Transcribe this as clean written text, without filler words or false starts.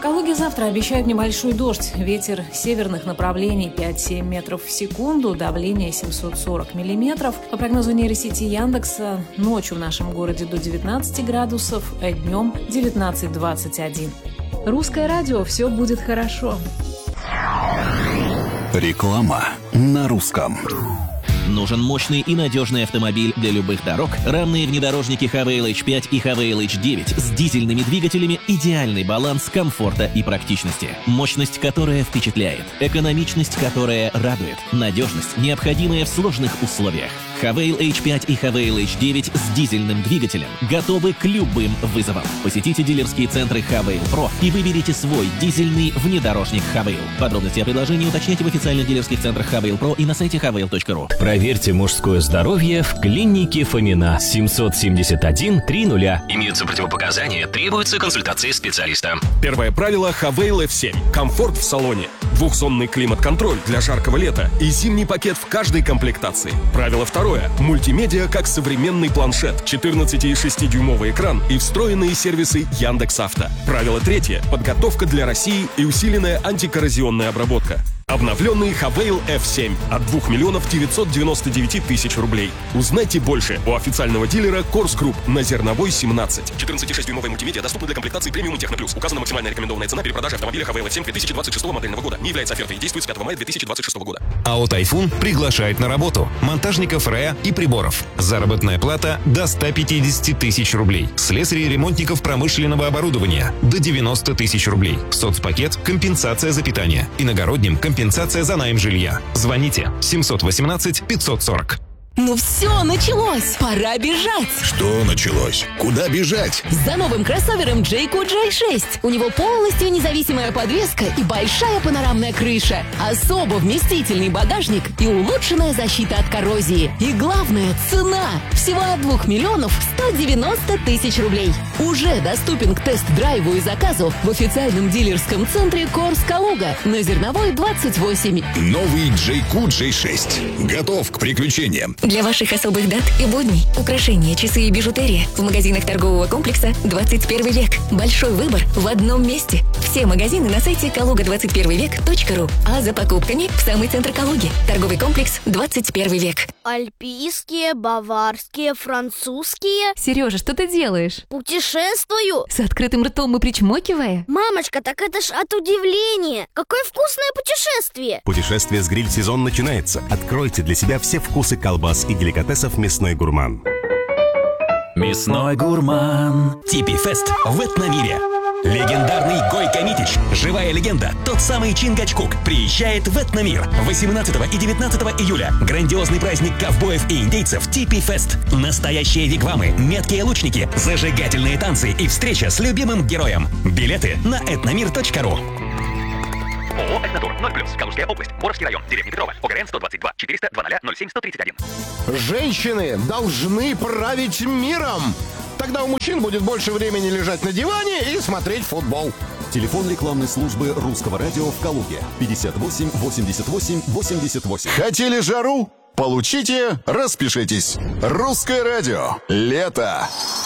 Калуге завтра обещают небольшой дождь. Ветер северных направлений 5-7 метров в секунду, давление 740 миллиметров. По прогнозу нейросети Яндекса, ночью в нашем городе до 19 градусов, а днем 19-21. Русское радио, все будет хорошо. Реклама на русском. Нужен мощный и надежный автомобиль для любых дорог? Рамные внедорожники Havail H5 и Havail H9 с дизельными двигателями – идеальный баланс комфорта и практичности. Мощность, которая впечатляет. Экономичность, которая радует. Надежность, необходимая в сложных условиях. Havail H5 и Havail H9 с дизельным двигателем готовы к любым вызовам. Посетите дилерские центры Havail Pro и выберите свой дизельный внедорожник Havail. Подробности о предложении уточняйте в официальных дилерских центрах Havail Pro и на сайте havail.ru. Проверьте мужское здоровье в клинике Фомина. 771 30. Имеются противопоказания, требуется консультация специалиста. Первое правило Havail F7. Комфорт в салоне. Двухзонный климат-контроль для жаркого лета и зимний пакет в каждой комплектации. Правило второе. Мультимедиа как современный планшет, 14,6-дюймовый экран и встроенные сервисы Яндекс.Авто. Правило третье. Подготовка для России и усиленная антикоррозионная обработка. Обновленный Havail F7 от 2 миллионов 999 тысяч рублей. Узнайте больше у официального дилера Корс Групп на Зерновой 17. 14,6-дюймовая мультимедиа доступна для комплектации премиум и Техно Плюс. Указана максимальная рекомендованная цена при продаже автомобиля Havail F7 2026 модельного года. Не является офертой и действует с 5 мая 2026 года. АО «Тайфун» приглашает на работу монтажников РЭА и приборов. Заработная плата до 150 тысяч рублей. Слесарей и ремонтников промышленного оборудования до 90 тысяч рублей. Соцпакет – компенсация за питание. Иногородним – компенсация за найм жилья. Звоните 718 540. Ну все, началось! Пора бежать! Что началось? Куда бежать? За новым кроссовером Jayco J6. У него полностью независимая подвеска и большая панорамная крыша. Особо вместительный багажник и улучшенная защита от коррозии. И главное, цена! Всего от 2 миллионов 190 тысяч рублей. Уже доступен к тест-драйву и заказу в официальном дилерском центре Корс Калуга на Зерновой 28. Новый Jayco J6. Готов к приключениям. Для ваших особых дат и будней украшения, часы и бижутерия в магазинах торгового комплекса «21 век». Большой выбор в одном месте. Все магазины на сайте kaluga21vek.ru. А за покупками в самый центр Калуги. Торговый комплекс «21 век». Альпийские, баварские, французские. Сережа, что ты делаешь? Путешествую. С открытым ртом и причмокивая? Мамочка, так это ж от удивления. Какое вкусное путешествие. Путешествие с гриль-сезон начинается. Откройте для себя все вкусы колбас и деликатесов «Мясной гурман». Мясной гурман. Типи Фест в Этномире. Легендарный Гойко Митич, живая легенда, тот самый Чингачгук, приезжает в Этномир 18 и 19 июля. Грандиозный праздник ковбоев и индейцев Типи Фест. Настоящие вигвамы, меткие лучники, зажигательные танцы и встреча с любимым героем. Билеты на etnomir.ru. ООО «Этнотур» 0+, Калужская область, Боровский район, деревня Петрова, ОГРН 122 400 00 07 131. Женщины должны править миром. Тогда у мужчин будет больше времени лежать на диване и смотреть футбол. Телефон рекламной службы Русского радио в Калуге 58 88 88. Хотели жару? Получите, распишитесь. Русское радио. Лето.